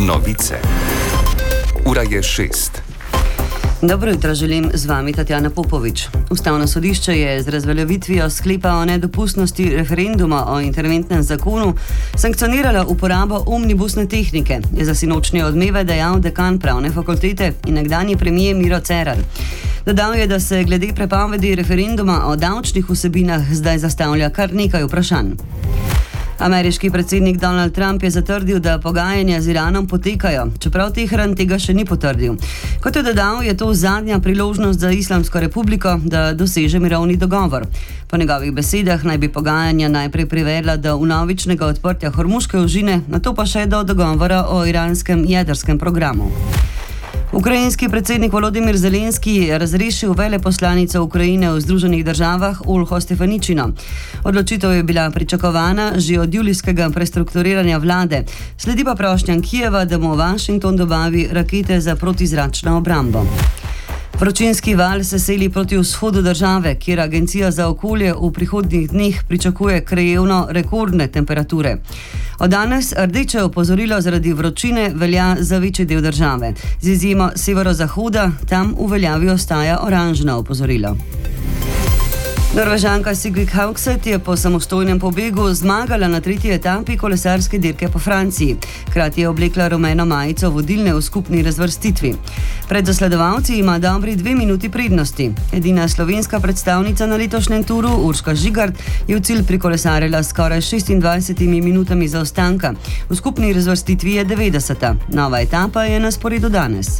Novice. Ura je 6. Dobro jutro želim, z vami Tatjana Popovič. Ustavno sodišče je z razveljavitvijo sklepa o nedopustnosti referenduma o interventnem zakonu sankcioniralo uporabo omnibusne tehnike, je za sinočnje Odmeve dejal dekan pravne fakultete in nekdanji premier Miro Cerar. Dodal je, da se glede prepovedi referenduma o davčnih vsebinah zdaj zastavlja kar nekaj vprašanj. Ameriški predsednik Donald Trump je zatrdil, da pogajanja z Iranom potekajo, čeprav Teheran tega še ni potrdil. Kot je dodal, je to zadnja priložnost za Islamsko republiko, da doseže mirovni dogovor. Po njegovih besedah naj bi pogajanja najprej privedla do vnovičnega odprtja Hormuške ožine, nato pa še do dogovora o iranskem jedrskem programu. Ukrajinski predsednik Volodymyr Zelenski je razrešil veleposlanico Ukrajine v Združenih državah Olho Stefaničino. Odločitev je bila pričakovana že od julijskega prestrukturiranja vlade, sledi pa prošnjam Kijeva, da mu Washington dobavi rakete za protizračno obrambo. Vročinski val se seli proti vzhodu države, kjer Agencija za okolje v prihodnjih dneh pričakuje krajevno rekordne temperature. Od danes rdeče opozorilo zaradi vročine velja za večji del države. Z izjemo severozahoda, tam v veljavi ostaja oranžno opozorilo. Norvežanka Sigrid Haugset je po samostojnem pobegu zmagala na tretji etapi kolesarske dirke po Franciji. Hkrati je oblekla rumeno majico vodilne v skupni razvrstitvi. Pred zasledovalci ima dobri 2 minuti prednosti. Edina slovenska predstavnica na letošnjem turu, Urška Žigart, je v cilj prikolesarila skoraj 26 minutami zaostanka. V skupni razvrstitvi je 90. Nova etapa je na sporedu danes.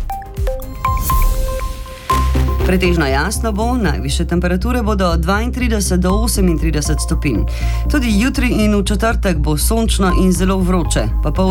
Pretežno jasno bo, najvišje temperature bodo od 32 do 38 stopinj. Tudi jutri in v četrtek bo sončno in zelo vroče,